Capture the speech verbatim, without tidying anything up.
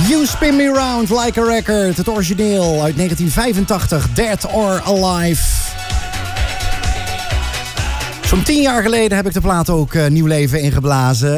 You Spin Me Round Like a Record. Het origineel uit negentien vijfentachtig. Dead or Alive. Zo'n tien jaar geleden heb ik de plaat ook uh, nieuw leven ingeblazen.